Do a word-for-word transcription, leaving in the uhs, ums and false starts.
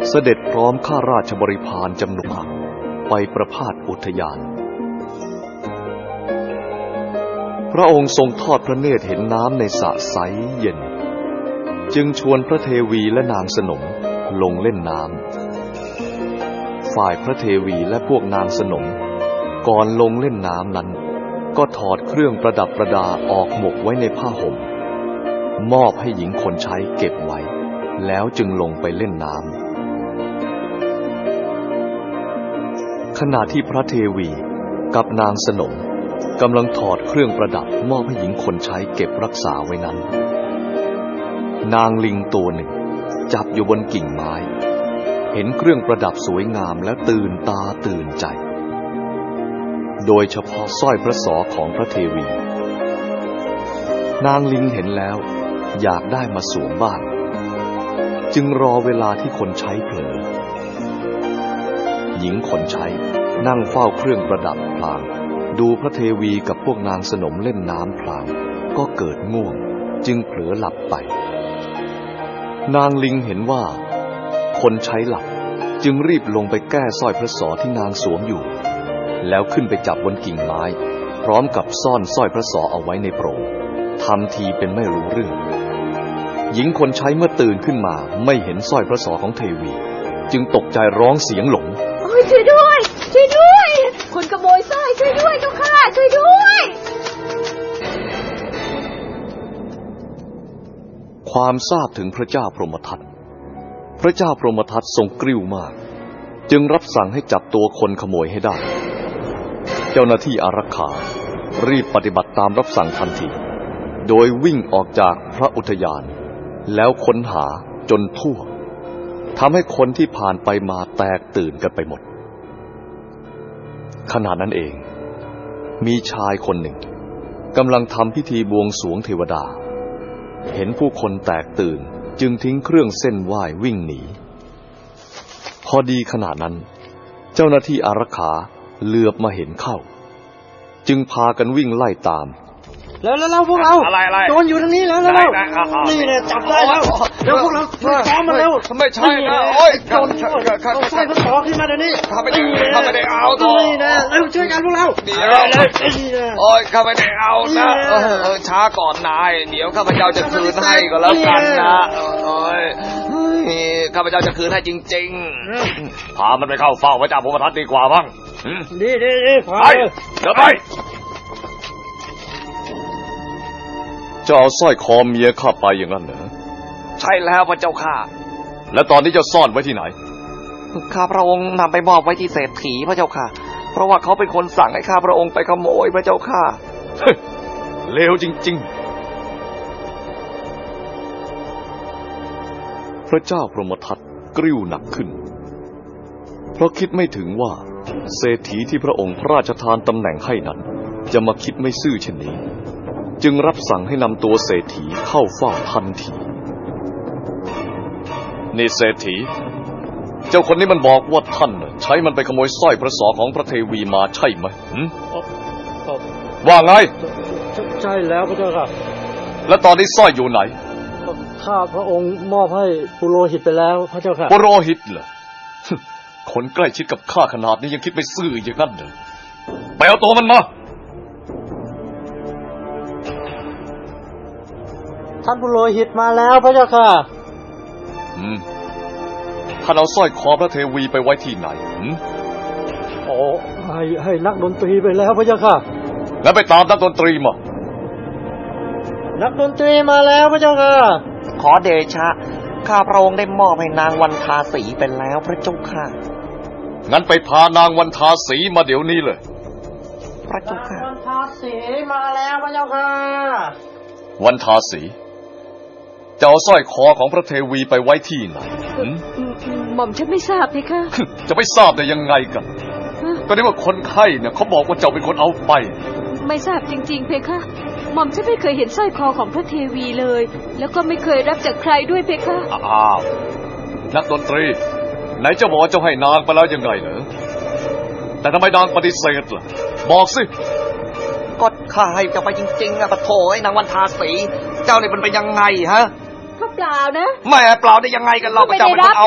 เสด็จพร้อมข้าราชบริพารจำนวนมากไปประพาสอุทยานพระองค์ทรงทอดพระเนตรเห็นน้ำในสระใสเย็นจึงชวนพระเทวีและนางสนมลงเล่นน้ำฝ่ายพระเทวีและพวกนางสนมก่อนลงเล่นน้ำนั้นก็ถอดเครื่องประดับประดาออกหมกไว้ในผ้าห่มมอบให้หญิงคนใช้เก็บไว้แล้วจึงลงไปเล่นน้ำขณะที่พระเทวีกับนางสนมกำลังถอดเครื่องประดับมอบให้หญิงคนใช้เก็บรักษาไว้นั้นนางลิงตัวหนึ่งจับอยู่บนกิ่งไม้เห็นเครื่องประดับสวยงามแล้วตื่นตาตื่นใจโดยเฉพาะสร้อยพระศอกของพระเทวีนางลิงเห็นแล้วอยากได้มาสวมบ้างจึงรอเวลาที่คนใช้เผลอหญิงคนใช้นั่งเฝ้าเครื่องประดับพลางดูพระเทวีกับพวกนางสนมเล่นน้ำพลางก็เกิดง่วงจึงเผลอหลับไปนางลิงเห็นว่าคนใช้หลับจึงรีบลงไปแก้สร้อยพระศอที่นางสวมอยู่แล้วขึ้นไปจับบนกิ่งไม้พร้อมกับซ่อนสร้อยพระศอเอาไว้ในโพรงทำทีเป็นไม่รู้เรื่องหญิงคนใช้เมื่อตื่นขึ้นมาไม่เห็นสร้อยพระศอของเทวีจึงตกใจร้องเสียงหลงโอ้ยช่วยด้วยช่วยด้วยคนขโมยสร้อยช่วยด้วยเจ้าค่ะช่วยด้วยความทราบถึงพระเจ้าพรหมทัตพระเจ้าพรหมทัตทรงกริ้วมากจึงรับสั่งให้จับตัวคนขโมยให้ได้เจ้าหน้าที่อารักขารีบปฏิบัติตามรับสั่งทันทีโดยวิ่งออกจากพระอุทยานแล้วค้นหาจนทั่วทำให้คนที่ผ่านไปมาแตกตื่นกันไปหมดขณะนั้นเองมีชายคนหนึ่งกำลังทำพิธีบวงสรวงเทวดาเห็นผู้คนแตกตื่นจึงทิ้งเครื่องเส้นไหว้วิ่งหนีพอดีขณะนั้นเจ้าหน้าที่อารักขาเหลือบมาเห็นเข้าจึงพากันวิ่งไล่ตามแล้วแล้วพวกเราโดนอยู่ตรงนี้แล้วแล้วนี่เนี่ยจับได้แล้วแล้วพวกเราซ้อมมาเร็วไม่ใช่นะโอ้ยโดนเอาสร้อยพระศอขึ้นมาเดี๋ยวนี้ข้าไม่ได้ข้าไม่ได้เอาตัวนี่นะเร็วช่วยกันพวกเราเดี๋ยวโอ้ยข้าไม่ได้เอานะเออช้าก่อนนายเดี๋ยวข้าพเจ้าจะคืนให้ก็แล้วกันนะโอ้ยข้าพเจ้าจะคืนให้จริงๆพามันไปเข้าเฝ้าพระเจ้าพรหมทัตดีกว่าบ้างดีดีดีไปเดี๋ยวไปจะเอาสร้อยคอเมียข้าไปอย่างนั้นเหรอใช่แล้วพระเจ้าข้าและตอนนี้จะซ่อนไว้ที่ไหนข้าพระองค์นำไปมอบไว้ที่เศรษฐีพระเจ้าค่ะเพราะว่าเขาเป็นคนสั่งให้ข้าพระองค์ไปขโมยพระเจ้าค่ะเลวจริงๆพระเจ้าพรหมทัตกริ้วหนักขึ้นเพราะคิดไม่ถึงว่าเศรษฐีที่พระองค์พระราชทานตำแหน่งให้นั้นจะมาคิดไม่ซื่อเช่นนี้จึงรับสั่งให้นำตัวเศรษฐีเข้าเฝ้าทันทีนี่เศรษฐีเจ้าคนนี้มันบอกว่าท่านใช้มันไปขโมยสร้อยพระศอของพระเทวีมาใช่ไหมว่าไงใช่แล้วพระเจ้าค่ะแล้วตอนนี้สร้อยอยู่ไหนข้าพระองค์มอบให้ปุโรหิตไปแล้วพระเจ้าค่ะปุโรหิตเหรอคนใกล้ชิดกับข้าขนาดนี้ยังคิดไม่ซื่ออย่างนั้นเหรอไปเอาตัวมันมาท่านปุโรหิตมาแล้วพระเจ้าค่ะอืมท่านเอาสร้อยคอพระเทวีไปไว้ที่ไหนอืมอ๋อให้ให้นักดนตรีไปแล้วพระเจ้าค่ะแล้วไปตามนักดนตรีมานักดนตรีมาแล้วพระเจ้าค่ะขอเดชะข้าพระองค์ได้มอบให้นางวันทาสีไปแล้วพระเจ้าค่ะงั้นไปพานางวันทาสีมาเดี๋ยวนี้เลยพระเจ้าค่ะวันทาสีมาแล้วพระเจ้าค่ะวันทาสีจะเอาสร้อยคอของพระเทวีไปไว้ที่ไหนหม่อมฉันไม่ทราบเพคะจะไม่ทราบได้ยังไงกันก็ได้ว่าคนไข้เนี่ยเขาบอกว่าเจ้าเป็นคนเอาไปไม่ทราบจริงๆเพคะหม่อมฉันไม่เคยเห็นสร้อยคอของพระเทวีเลยแล้วก็ไม่เคยรับจากใครด้วยเพคะอ้าวนักดนตรีไหนเจ้าบอกเจ้าให้นางไปแล้วยังไงเหรอแต่ทำไมนางปฏิเสธล่ะบอกสิก็ข้าให้เจ้าไปจริงๆอะปะโถไอ้นางวันทาสีเจ้าเนี่ยมันเป็นยังไงฮะก็เปล่านะไม่เปล่าได้ยังไงกันเราก็เจ้าเป็นคนเอา